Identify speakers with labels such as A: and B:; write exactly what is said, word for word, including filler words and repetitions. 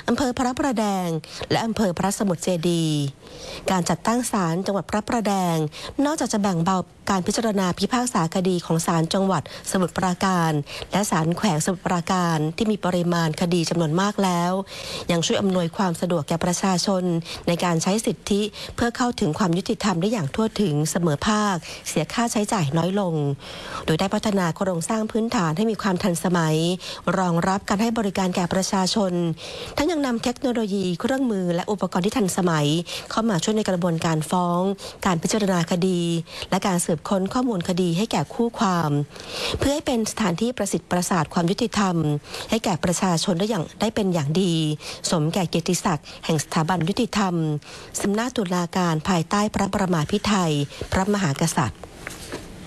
A: อำเภอพระประแดงและอำเภอพระสมุทรเจดีย์การจัดตั้งศาลจังหวัดพระประแดงนอกจากจะแบ่งเบาการพิจารณาพิพากษาคดีของศาลจังหวัดสมุทรปราการและศาลแขวงสมุทรปราการที่มีปริมาณคดีจำนวนมากแล้วยังช่วยอำนวยความสะดวกแก่ประชาชนในการใช้สิทธิเพื่อเข้าถึงความยุติธรรมได้อย่างทั่วถึงเสมอภาคเสียค่าใช้จ่ายน้อยลงโดยได้พัฒนาโครงสร้างพื้นฐานให้มีความทันสมัยรองรับการให้บริการแก่ประชาชนทั้งยังนำเทคโนโลยีเครื่องมือและอุปกรณ์ที่ทันสมัยเข้ามาช่วยในกระบวนการฟ้องการพิจารณาคดีและการสืบค้นข้อมูลคดีให้แก่คู่ความเพื่อให้เป็นสถานที่ประสิทธิ์ประสาทความยุติธรรมให้แก่ประชาชนได้อย่างได้เป็นอย่างดีสมแก่เกียรติศักดิ์แห่งสถาบันยุติธรรมสำนักตุลาการภายใต้พระประมาภิไธยพระมหากษัตริย์